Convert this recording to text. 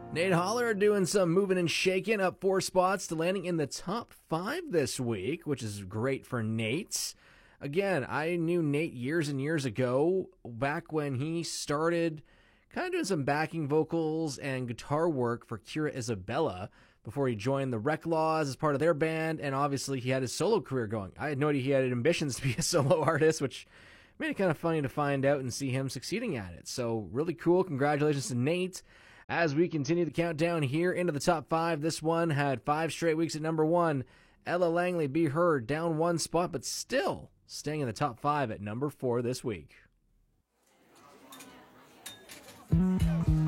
Nate Holler doing some moving and shaking, up 4 spots to landing in the top 5 this week, which is great for Nate. Again, I knew Nate years and years ago, back when he started kind of doing some backing vocals and guitar work for Kira Isabella before he joined the Reclaws as part of their band, and obviously he had his solo career going. I had no idea he had ambitions to be a solo artist, which made it kind of funny to find out and see him succeeding at it. So really cool. Congratulations to Nate. As we continue the countdown here into the top 5, this one had 5 straight weeks at number 1. Ella Langley, Be Heard, down 1 spot, but still staying in the top 5 at number 4 this week.